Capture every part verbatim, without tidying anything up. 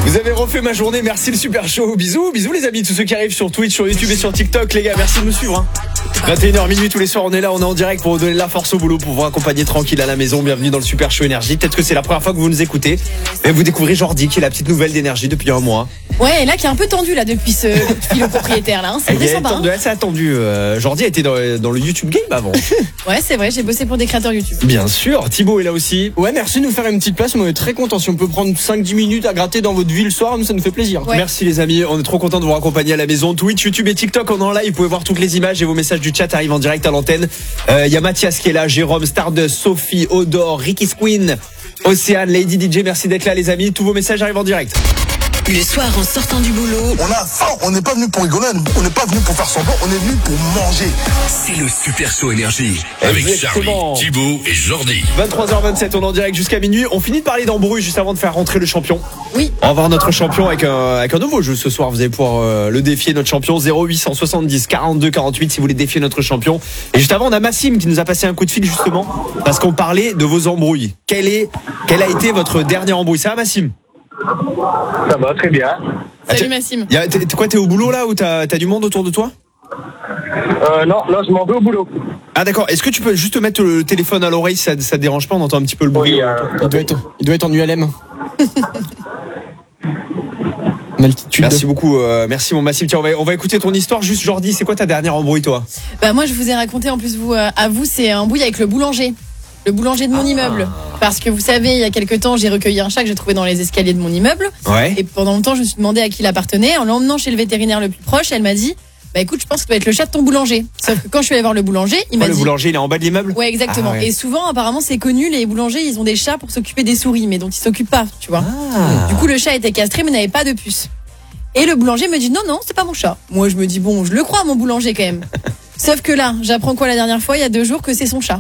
Vous avez refait ma journée, merci le super show. Bisous, bisous les amis, tous ceux qui arrivent sur Twitch, sur YouTube et sur TikTok, les gars, merci de nous suivre. Hein. vingt et une heures minuit tous les soirs, on est là, on est en direct pour vous donner de la force au boulot, pour vous accompagner tranquille à la maison. Bienvenue dans le super show Énergie. Peut-être que c'est la première fois que vous nous écoutez, mais vous découvrez Jordi, qui est la petite nouvelle d'Énergie depuis un mois. Ouais, et là qui est un peu tendu là depuis ce fil propriétaire là, hein. C'est très sympa. Hein. C'est attendu. Euh, Jordi a été dans, dans le YouTube Game avant. Ouais, c'est vrai, j'ai bossé pour des créateurs YouTube. Bien sûr, Thibaut est là aussi. Ouais, merci de nous faire une petite place, on est très content. Si on peut prendre cinq dix minutes à gratter dans votre vie le soir, nous ça nous fait plaisir. Ouais. Merci les amis, on est trop content de vous accompagner à la maison. Twitch, YouTube et TikTok, on est en live, vous pouvez voir toutes les images et vos messages du chat arrivent en direct à l'antenne. Il euh, y a Mathias qui est là, Jérôme, Stardust, Sophie, Odor, Ricky Squeen, Océane, Lady D J, merci d'être là les amis. Tous vos messages arrivent en direct. Le soir en sortant du boulot, on a faim, on n'est pas venu pour rigoler, on n'est pas venu pour faire semblant, on est venu pour manger. C'est le super show Énergie avec Exactement. Charlie, Thibaut et Jordi. vingt-trois heures vingt-sept, on est en direct jusqu'à minuit. On finit de parler d'embrouille juste avant de faire rentrer le champion. Oui. On va voir notre champion avec un, avec un nouveau jeu ce soir. Vous allez pouvoir euh, le défier, notre champion. Zéro huit cent soixante-dix quarante-deux quarante-huit si vous voulez défier notre champion. Et juste avant, on a Massim qui nous a passé un coup de fil justement parce qu'on parlait de vos embrouilles. Quelle est, quelle a été votre dernière embrouille? Ça va Massim? Ça va, très bien. Salut Massim. Y a, t'es, quoi, t'es au boulot là ou t'as, t'as du monde autour de toi? Euh, non, là, je m'en vais au boulot. Ah d'accord, est-ce que tu peux juste mettre le téléphone à l'oreille, ça, ça te dérange pas, on entend un petit peu le bruit. Oui, euh, Il doit être, il doit être en U L M. En altitude. Merci beaucoup, euh, merci mon Massim. Tiens, on va, on va écouter ton histoire. Juste Jordi, c'est quoi ta dernière embrouille toi? Bah moi je vous ai raconté en plus vous euh, à vous c'est un embrouille avec le boulanger. Le boulanger de mon ah. immeuble. Parce que vous savez, il y a quelques temps, j'ai recueilli un chat que j'ai trouvé dans les escaliers de mon immeuble. Ouais. Et pendant longtemps, je me suis demandé à qui il appartenait. En l'emmenant chez le vétérinaire le plus proche, elle m'a dit bah écoute, je pense que ça doit être le chat de ton boulanger. Sauf que quand je suis allée voir le boulanger, il m'a oh, dit. Le boulanger, il est en bas de l'immeuble? Ouais, exactement. Ah, ouais. Et souvent, apparemment, c'est connu, les boulangers, ils ont des chats pour s'occuper des souris, mais dont ils s'occupent pas, tu vois. Ah. Du coup, le chat était castré, mais n'avait pas de puce. Et le boulanger me dit non, non, c'est pas mon chat. Moi, je me dis bon, je le crois, mon boulanger quand même. Sauf que là, j'apprends quoi la dernière fois, il y a deux jours, que c'est son chat.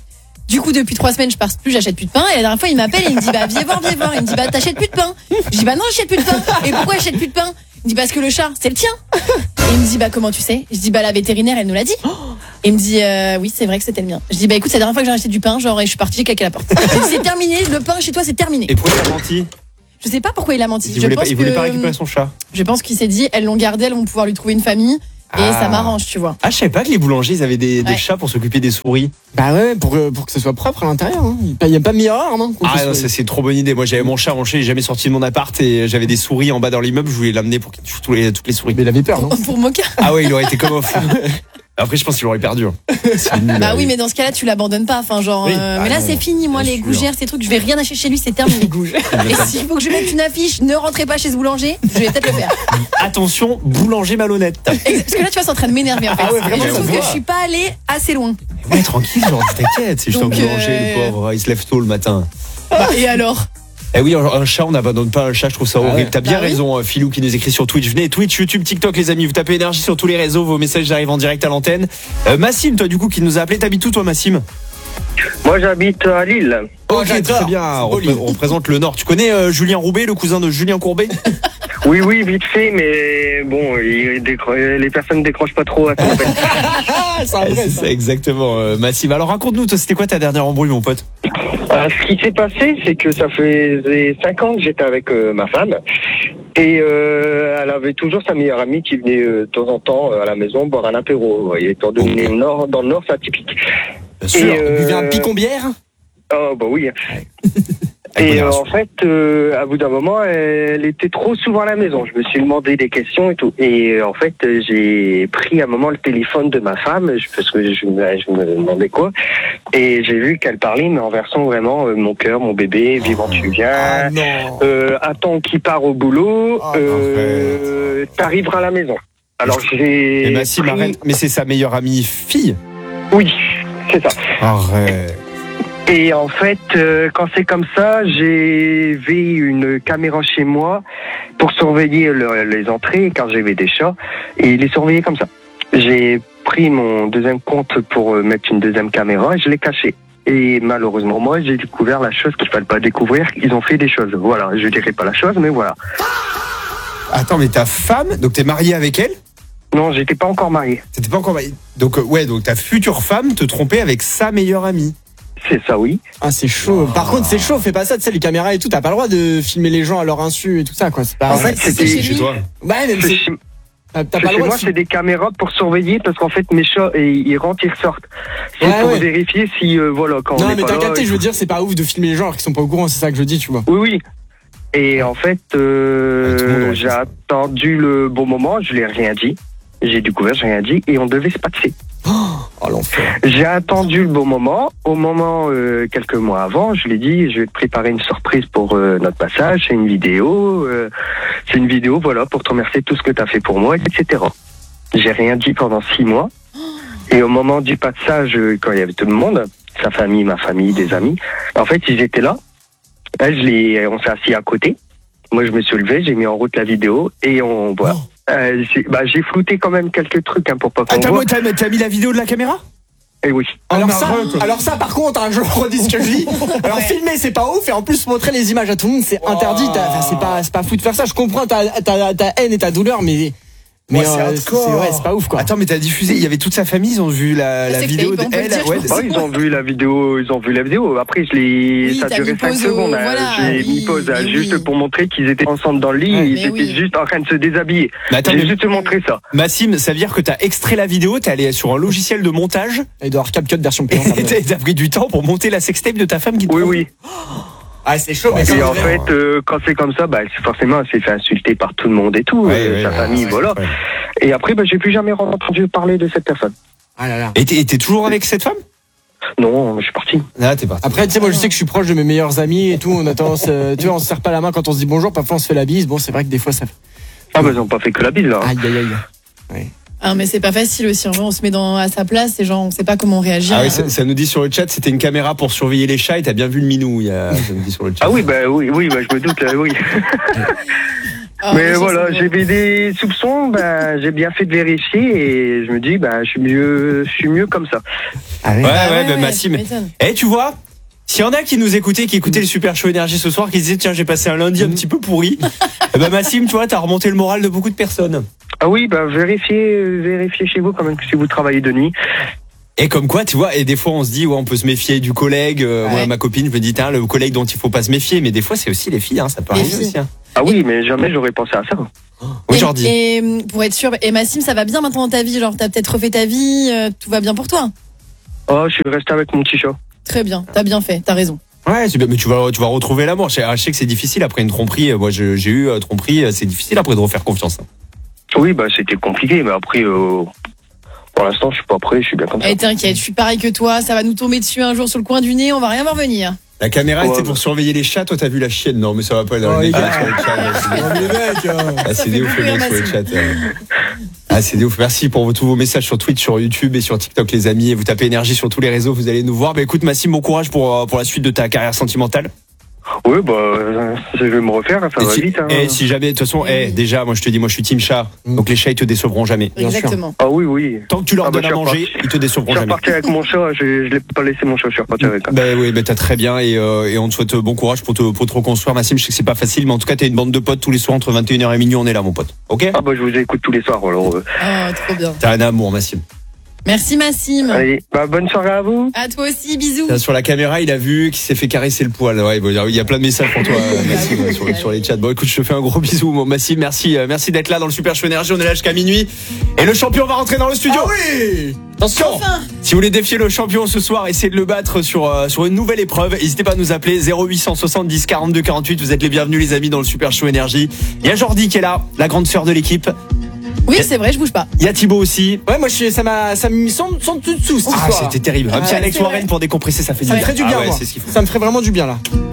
Du coup, depuis trois semaines, je passe plus, j'achète plus de pain. Et la dernière fois, il m'appelle et il me dit, bah, viens voir, viens voir. Il me dit, bah, t'achètes plus de pain. Je dis, bah, non, j'achète plus de pain. Et pourquoi j'achète plus de pain? Il me dit, parce que le chat, c'est le tien. Et il me dit, bah, comment tu sais? Je dis, bah, la vétérinaire, elle nous l'a dit. Et il me dit, euh, oui, c'est vrai que c'était le mien. Je dis, bah, écoute, c'est la dernière fois que j'ai acheté du pain, genre, et je suis partie, j'ai claqué la porte. Je dis, c'est terminé, le pain chez toi, c'est terminé. Et pourquoi il a menti? Je sais pas pourquoi il a menti. Il je voulait, pense pas, il que, voulait pas récupérer son chat. Je pense qu'il s'est dit, elles l'ont gardé, elles vont pouvoir lui trouver une famille. Et ah. ça m'arrange, tu vois. Ah, je savais pas que les boulangers, ils avaient des, des ouais. chats pour s'occuper des souris. Bah ouais, pour, pour que ce soit propre à l'intérieur. Hein. Il n'y a pas de meilleure arme. Hein, ah non, ça, c'est trop bonne idée. Moi, j'avais mon chat, mon chat, il est jamais sorti de mon appart et j'avais des souris en bas dans l'immeuble. Je voulais l'amener pour qu'il tue tous les, toutes les souris. Mais il avait peur, non? Pour Moka. Ah ouais, il aurait été comme off. Après, je pense qu'il aurait perdu. Hein. Nul, bah oui, mais dans ce cas-là, tu l'abandonnes pas. Enfin, genre. Oui. Euh, ah mais là, non, c'est fini. Moi, les sûr. gougères, ces trucs, je vais rien acheter chez lui, c'est terminé. Et s'il faut que je mette une affiche, ne rentrez pas chez ce boulanger, je vais peut-être le faire. Attention, boulanger malhonnête. Parce que là, tu vois, c'est en train de m'énerver en fait. Ah ouais, vraiment, je trouve que je suis pas allée assez loin. Ouais, tranquille, genre, t'inquiète. C'est juste un boulanger, euh... le pauvre. Il se lève tôt le matin. Bah, et alors? Eh oui, un chat, on n'abandonne pas un chat, je trouve ça horrible. Ah ouais. T'as bien bah raison, oui. Philou qui nous écrit sur Twitch. Venez, Twitch, YouTube, TikTok, les amis, vous tapez Énergie sur tous les réseaux, vos messages arrivent en direct à l'antenne. Euh, Massim, toi, du coup, qui nous a appelé, t'habites où, toi, Massim? Moi, j'habite à Lille. Ok, oh, très bien. On, on représente le Nord. Tu connais euh, Julien Roubaix, le cousin de Julien Courbet? Oui, oui, vite fait, mais bon, décro... les personnes ne décrochent pas trop à ton appel. C'est ça, exactement, euh, Massim. Alors, raconte-nous, toi, c'était quoi ta dernière embrouille, mon pote? Euh, ce qui s'est passé, c'est que ça faisait cinq ans que j'étais avec euh, ma femme. Et euh, elle avait toujours sa meilleure amie qui venait euh, de temps en temps euh, à la maison boire un apéro. Vous voyez, étant donné le Nord, dans le Nord, c'est atypique. Bien sûr, euh... vous buvez un picon-bière? Oh, bah oui. Et euh, en fait, euh, à bout d'un moment, elle était trop souvent à la maison. Je me suis demandé des questions et tout. Et euh, en fait, j'ai pris à un moment le téléphone de ma femme, parce que je, je me demandais quoi. Et j'ai vu qu'elle parlait, mais en version vraiment euh, mon cœur, mon bébé, vivant tu viens. Ah, euh, attends qui part au boulot. Ah, euh, t'arriveras à la maison. Alors j'ai. Mais Massim, pris... arrête. Mais c'est sa meilleure amie fille. Oui, c'est ça. Arrête. Et en fait, euh, quand c'est comme ça, j'ai une caméra chez moi pour surveiller le, les entrées, car j'avais des chats, et les surveiller comme ça. J'ai pris mon deuxième compte pour mettre une deuxième caméra et je l'ai caché. Et malheureusement, moi, j'ai découvert la chose qu'il ne fallait pas découvrir. Ils ont fait des choses. Voilà, je dirais pas la chose, mais voilà. Attends, mais ta femme, donc t'es marié avec elle ? Non, j'étais pas encore marié. T'étais pas encore marié. Donc, euh, ouais, donc ta future femme te trompait avec sa meilleure amie. c'est ça, oui. Ah, c'est chaud. Par contre, c'est chaud, fais pas ça, tu sais, les caméras et tout, t'as pas le droit de filmer les gens à leur insu et tout ça, quoi. C'est pas En fait, c'était chez Chez lui. toi. Ouais, même c'est c'est. chez- T'as t'as c'est pas le chez droit moi, de c'est filmer. des caméras pour surveiller parce qu'en fait, mes chats, ils ils rentrent, ils ressortent. C'est Ouais, pour ouais. vérifier si, euh, voilà, quand on Non, est mais pas t'as là, capté, il je veux faut- dire, c'est pas ouf de filmer les gens alors qu'ils sont pas au courant, c'est ça que je dis, tu vois. Oui, oui. Et en fait, euh, Ouais, tout le monde aurait j'ai fait ça. attendu le bon moment, je l'ai rien dit. J'ai découvert, j'ai rien dit, et on devait se passer. Oh, l'enfer. J'ai attendu le bon moment. Au moment, euh, quelques mois avant, je l'ai dit, je vais te préparer une surprise pour euh, notre passage. C'est une vidéo. euh, c'est une vidéo, voilà, pour te remercier de tout ce que tu as fait pour moi, et cetera. J'ai rien dit pendant six mois. Et au moment du passage, euh, quand il y avait tout le monde, sa famille, ma famille, des amis, en fait, ils étaient là. Là, je l'ai, on s'est assis à côté. Moi, je me suis levé, j'ai mis en route la vidéo et on voit. Euh, j'ai, bah, j'ai flouté quand même quelques trucs hein, pour pas qu'on Ah, t'as, voit. t'as, t'as mis la vidéo de la caméra? Et oui. Alors mais ça, arrête. alors ça, par contre, hein, je redis ce que je dis. Alors filmer, c'est pas ouf, et en plus montrer les images à tout le monde, c'est interdit. T'as- enfin, c'est pas, c'est pas fou de faire ça. Je comprends ta, ta, ta haine et ta douleur, mais, mais Ouais, c'est euh, hardcore. c'est ouais, c'est pas ouf, quoi. Attends, mais t'as diffusé, il y avait toute sa famille, ils ont vu la, la C'est vidéo que on peut le d'elle. dire, Ouais, je pense. Ouais, ils ont vu la vidéo, ils ont vu la vidéo. Après, je l'ai, Oui, ça a t'as duré mis cinq pause au- secondes. hein. voilà, J'ai oui, mis pause, hein, mais juste oui. pour montrer qu'ils étaient ensemble dans le lit. Ouais, ils mais étaient oui. juste en train de se déshabiller. Mais attends, J'ai mais- juste montré ça. Massim, ça veut dire que t'as extrait la vidéo, t'es allé sur un logiciel de montage, Il doit y avoir CapCut version et payante. t'as, t'as pris du temps pour monter la sextape de ta femme qui te Oui, trompe. oui. Ah, c'est chaud, mais Et quand en même. fait, euh, quand c'est comme ça, bah, c'est forcément, elle s'est fait insulter par tout le monde et tout, Ouais, euh, ouais, sa ouais, famille, ouais, voilà. ouais. Et après, bah, j'ai plus jamais entendu parler de cette personne. Ah là là. Et t'es, et t'es toujours avec cette femme? Non, je suis parti. Ah, t'es parti. Après, tu sais, moi, je sais que je suis proche de mes meilleurs amis et tout. On a tendance, euh, tu vois, on se serre pas la main quand on se dit bonjour. Parfois, on se fait la bise. Bon, c'est vrai que des fois, ça. Ah, bah, ils ont pas fait que la bise, là. Aïe, aïe, aïe. Ah, mais c'est pas facile aussi. En vrai, on se met dans, à sa place et genre, on sait pas comment réagir. Ah oui, ça, ça nous dit sur le chat, c'était une caméra pour surveiller les chats et t'as bien vu le minou, il y a, ça nous dit sur le chat. Ah oui, bah, oui, oui, bah, je me doute, euh, oui. Ah, Mais ça, voilà, c'est bon. j'avais des soupçons, bah, j'ai bien fait de vérifier et je me dis, bah, je suis mieux, je suis mieux comme ça. Ah Ouais, Ah ouais, bah, Massim. tu m'étonnes. Eh, tu vois, s'il y en a qui nous écoutaient, qui écoutaient le Super Show Énergie ce soir, qui disaient, tiens, j'ai passé un lundi un petit peu pourri, eh ben, Massim, tu vois, t'as remonté le moral de beaucoup de personnes. Ah oui, bah, vérifiez, euh, vérifiez chez vous quand même que si vous travaillez de nuit. Et comme quoi, tu vois, et des fois on se dit, ouais, on peut se méfier du collègue. euh, Ouais. Moi, ma copine, je me dis, tiens, le collègue dont il faut pas se méfier, mais des fois c'est aussi les filles, hein, ça peut Les arriver filles. aussi. Hein. Ah oui, mais jamais j'aurais pensé à ça. Oui, Et- Jordi. Et, hum, pour être sûr, et Massim, ça va bien maintenant dans ta vie? Genre, t'as peut-être refait ta vie, euh, tout va bien pour toi? Oh, je suis resté avec mon petit chat. Très bien, t'as bien fait, t'as raison. Ouais, c'est bien, mais tu vas, tu vas retrouver l'amour. Je sais, je sais que c'est difficile après une tromperie. Moi, je- j'ai eu euh, tromperie, euh, c'est difficile après de refaire confiance. hein. Oui, bah, c'était compliqué, mais après, euh, pour l'instant, je suis pas prêt, je suis bien comme ça. Et t'inquiète, je suis pareil que toi, ça va nous tomber dessus un jour sur le coin du nez, on va rien voir venir. La caméra, Ouais, c'était bah. pour surveiller les chats. Toi, t'as vu la chienne? Non, mais ça va pas dans Oh, le les mec, gars. sur le chat. là, c'est des- Oh, les mecs, euh. Ah, Ça c'est fait des ouf, les beaucoup mecs, sur le rire, chat. euh. Ah, c'est des ouf. Merci pour vos- tous vos messages sur Twitch, sur YouTube et sur TikTok, les amis. Et vous tapez énergie sur tous les réseaux, vous allez nous voir. Bah, écoute, Massim, bon courage pour, euh, pour la suite de ta carrière sentimentale. Oui, bah, euh, je vais me refaire, ça et va si, vite. Hein. et si jamais, de toute façon, Eh eh, oui. déjà, moi, je te dis, moi, je suis team chat. Mm. Donc, les chats, ils te décevront jamais. Bien sûr. Exactement. Ah oui, oui. Tant que tu leur Ah bah, donnes à je suis manger, reparti. ils te Je décevront suis jamais. reparti avec mon chat, je, je l'ai pas laissé mon chat, je suis reparti avec. hein. Ben oui, ben t'as très bien et, euh, et on te souhaite bon courage pour te, pour te reconstruire, Massim. Je sais que c'est pas facile, mais en tout cas, t'as une bande de potes tous les soirs entre vingt et une heures et minuit, on est là, mon pote. Ok? Ah bah, je vous écoute tous les soirs, alors. Euh, Oh, trop bien. T'as un amour, Massim. Merci Massim. Allez, bah, bonne soirée à vous. À toi aussi, bisous. Là, sur la caméra, il a vu qu'il s'est fait caresser le poil. Ouais, bon, il y a plein de messages pour toi, euh, Massim, sur, sur les chats. Bon, écoute, je te fais un gros bisou, mon Massim. Merci, euh, merci d'être là dans le Super Show Énergie. On est là jusqu'à minuit. Et le champion va rentrer dans le studio. Ah oui! Attention! Enfin. Si vous voulez défier le champion ce soir, essayez de le battre sur, euh, sur une nouvelle épreuve. N'hésitez pas à nous appeler zéro huit cent soixante-dix quarante-deux quarante-huit. Vous êtes les bienvenus, les amis, dans le Super Show Énergie. Il y a Jordi qui est là, la grande sœur de l'équipe. Oui, c'est vrai, je bouge pas. Il y a Thibaut aussi. Ouais, moi, je suis, ça m'a, ça me semble, sans dessous, cette Ah, histoire. c'était terrible. Un petit Ah, Alex c'est Warren vrai. pour décompresser, ça fait du Ça me bien. ferait du Ah bien, ouais, moi. c'est ce qu'il faut. Ça me ferait vraiment du bien, là.